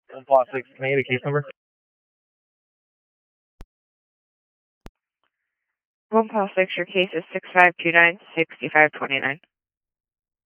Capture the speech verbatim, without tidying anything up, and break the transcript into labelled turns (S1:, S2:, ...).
S1: one five six, can I get a case number?
S2: one five six, your case is six five two nine, six five two nine.